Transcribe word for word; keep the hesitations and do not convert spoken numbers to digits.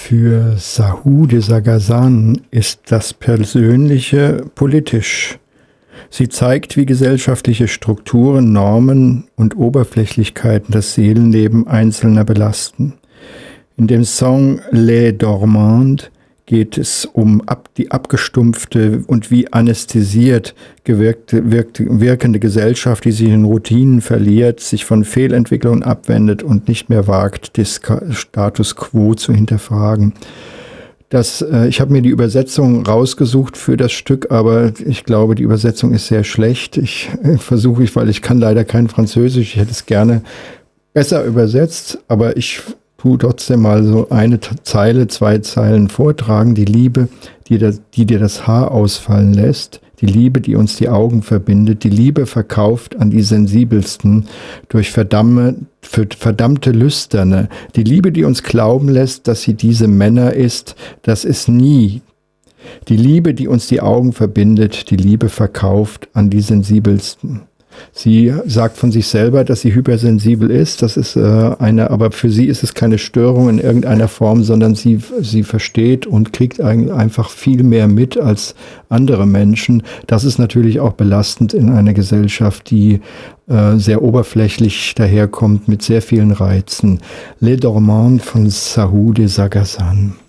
Für Sahou de Sagazan ist das Persönliche politisch. Sie zeigt, wie gesellschaftliche Strukturen, Normen und Oberflächlichkeiten das Seelenleben Einzelner belasten. In dem Song Les Dormandes geht es um ab, die abgestumpfte und wie anästhesiert gewirkte, wirkt, wirkende Gesellschaft, die sich in Routinen verliert, sich von Fehlentwicklungen abwendet und nicht mehr wagt, den Status quo zu hinterfragen. Das, äh, ich habe mir die Übersetzung rausgesucht für das Stück, aber ich glaube, die Übersetzung ist sehr schlecht. Ich äh, versuche, ich, weil ich kann leider kein Französisch, ich hätte es gerne besser übersetzt, aber ich tu trotzdem mal so eine Zeile, zwei Zeilen vortragen. Die Liebe, die, das, die dir das Haar ausfallen lässt, die Liebe, die uns die Augen verbindet, die Liebe verkauft an die Sensibelsten durch verdammte, verdammte Lüsterne, die Liebe, die uns glauben lässt, dass sie diese Männer ist, das ist nie. Die Liebe, die uns die Augen verbindet, die Liebe verkauft an die Sensibelsten. Sie sagt von sich selber, dass sie hypersensibel ist. Das ist äh, eine, aber für sie ist es keine Störung in irgendeiner Form, sondern sie, sie versteht und kriegt ein, einfach viel mehr mit als andere Menschen. Das ist natürlich auch belastend in einer Gesellschaft, die äh, sehr oberflächlich daherkommt mit sehr vielen Reizen. Les Dormandes von Sahou de Sagazan.